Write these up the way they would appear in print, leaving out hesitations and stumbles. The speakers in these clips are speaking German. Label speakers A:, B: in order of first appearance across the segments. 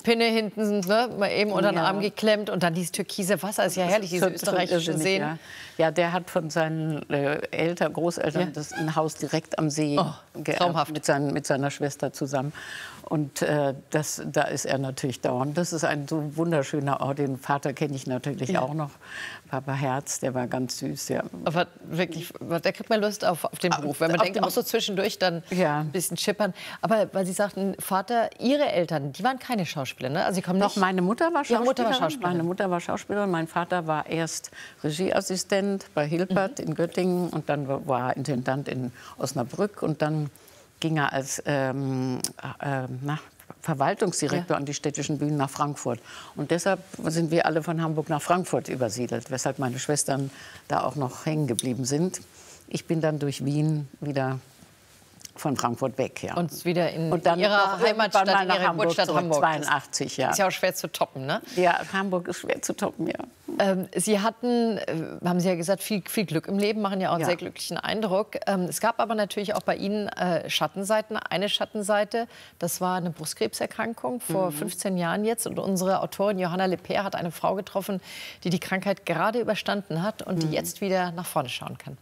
A: Pinne hinten, ne, mal eben unter den Arm geklemmt und dann dieses türkise Wasser, ist ja herrlich, diese österreichischen Seen.
B: Ja. Ja, der hat von seinen Großeltern ein Haus direkt am See geerbt, mit seiner Schwester zusammen. Und da ist er natürlich dauernd. Das ist ein so wunderschöner Ort. Den Vater kenne ich natürlich auch noch. Papa Herz, der war ganz süß. Ja.
A: Aber wirklich, da kriegt man Lust auf den Beruf. Wenn man denkt, auch so zwischendurch dann ein bisschen schippern. Aber weil Sie sagten, Vater, Ihre Eltern, die waren keine Schauspieler, ne? Also Sie kommen nicht...
B: Doch, meine Mutter war Schauspielerin.
A: Ihre Mutter war Schauspielerin.
B: Meine Mutter war Schauspielerin. Mein Vater war erst Regieassistent bei Hilbert in Göttingen und dann war er Intendant in Osnabrück und dann ging er als Verwaltungsdirektor an die städtischen Bühnen nach Frankfurt. Und deshalb sind wir alle von Hamburg nach Frankfurt übersiedelt, weshalb meine Schwestern da auch noch hängen geblieben sind. Ich bin dann durch Wien wieder von Frankfurt weg, ja.
A: Und wieder in
B: dann
A: Ihrer Heimatstadt, in Ihrer Geburtsstadt Hamburg.
B: 82, ja.
A: Ist ja auch schwer zu toppen, ne?
B: Ja, Hamburg ist schwer zu toppen, ja.
A: Sie hatten, haben Sie ja gesagt, viel Glück im Leben, machen ja auch einen sehr glücklichen Eindruck. Es gab aber natürlich auch bei Ihnen Schattenseiten. Eine Schattenseite, das war eine Brustkrebserkrankung vor 15 Jahren jetzt. Und unsere Autorin Johanna Lepere hat eine Frau getroffen, die die Krankheit gerade überstanden hat und die jetzt wieder nach vorne schauen kann.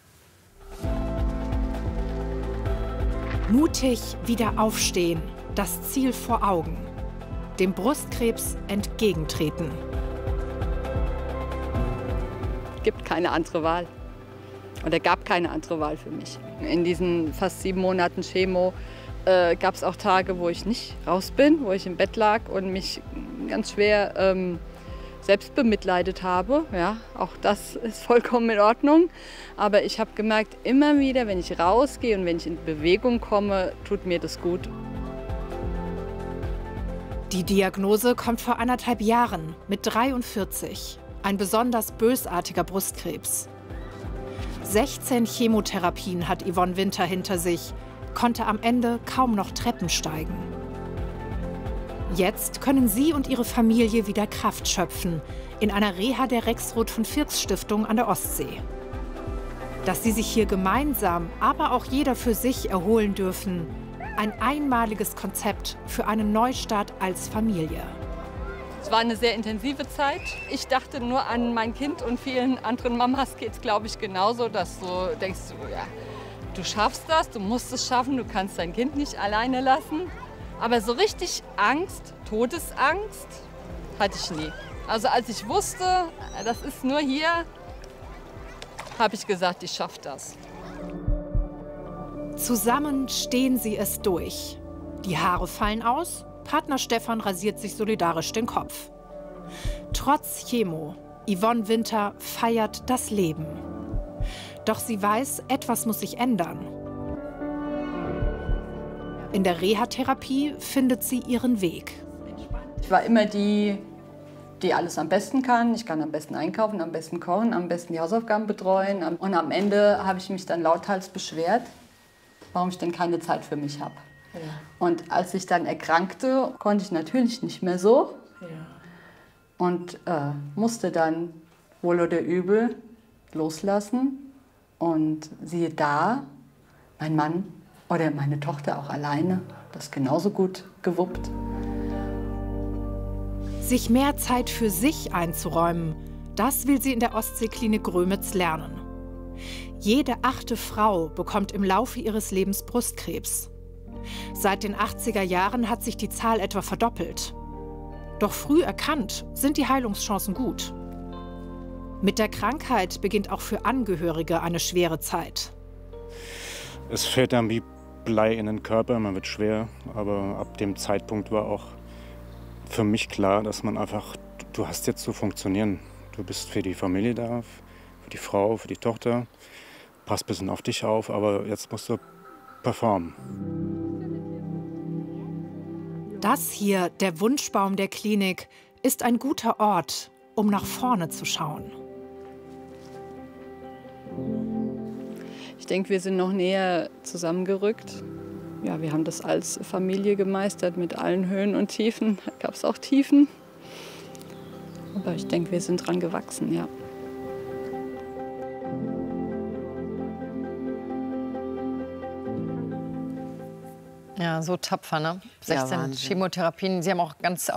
C: Mutig wieder aufstehen, das Ziel vor Augen, dem Brustkrebs entgegentreten.
D: Es gibt keine andere Wahl. Oder gab keine andere Wahl für mich. In diesen fast 7 Monaten Chemo gab es auch Tage, wo ich nicht raus bin, wo ich im Bett lag und mich ganz schwer selbst bemitleidet habe. Ja, auch das ist vollkommen in Ordnung. Aber ich habe gemerkt, immer wieder, wenn ich rausgehe und wenn ich in Bewegung komme, tut mir das gut.
C: Die Diagnose kommt vor 1,5 Jahren mit 43. Ein besonders bösartiger Brustkrebs. 16 Chemotherapien hat Yvonne Winter hinter sich, konnte am Ende kaum noch Treppen steigen. Jetzt können sie und ihre Familie wieder Kraft schöpfen in einer Reha der Rexroth von Firks Stiftung an der Ostsee. Dass sie sich hier gemeinsam, aber auch jeder für sich erholen dürfen, ein einmaliges Konzept für einen Neustart als Familie.
D: Es war eine sehr intensive Zeit. Ich dachte nur an mein Kind und vielen anderen Mamas geht es, glaube ich, genauso, dass du denkst, ja, du schaffst das, du musst es schaffen, du kannst dein Kind nicht alleine lassen. Aber so richtig Angst, Todesangst, hatte ich nie. Also als ich wusste, das ist nur hier, habe ich gesagt, ich schaffe das.
C: Zusammen stehen sie es durch. Die Haare fallen aus, Partner Stefan rasiert sich solidarisch den Kopf. Trotz Chemo, Yvonne Winter feiert das Leben. Doch sie weiß, etwas muss sich ändern. In der Reha-Therapie findet sie ihren Weg.
D: Ich war immer die alles am besten kann. Ich kann am besten einkaufen, am besten kochen, am besten die Hausaufgaben betreuen. Und am Ende habe ich mich dann lauthals beschwert, warum ich denn keine Zeit für mich habe. Ja. Und als ich dann erkrankte, konnte ich natürlich nicht mehr so. Ja. Und musste dann wohl oder übel loslassen. Und siehe da, mein Mann oder meine Tochter auch alleine, das genauso gut gewuppt.
C: Sich mehr Zeit für sich einzuräumen, das will sie in der Ostseeklinik Grömitz lernen. Jede 8. Frau bekommt im Laufe ihres Lebens Brustkrebs. Seit den 80er Jahren hat sich die Zahl etwa verdoppelt. Doch früh erkannt sind die Heilungschancen gut. Mit der Krankheit beginnt auch für Angehörige eine schwere Zeit.
E: Es fällt dann wie Blei in den Körper, man wird schwer. Aber ab dem Zeitpunkt war auch für mich klar, dass man einfach, du hast jetzt zu funktionieren. Du bist für die Familie da, für die Frau, für die Tochter. Passt ein bisschen auf dich auf, aber jetzt musst du performen.
C: Das hier, der Wunschbaum der Klinik, ist ein guter Ort, um nach vorne zu schauen.
D: Ich denke, wir sind noch näher zusammengerückt. Ja, wir haben das als Familie gemeistert mit allen Höhen und Tiefen. Da gab es auch Tiefen. Aber ich denke, wir sind dran gewachsen, ja.
A: Ja, so tapfer, ne? 16 Chemotherapien. Sie haben auch ganz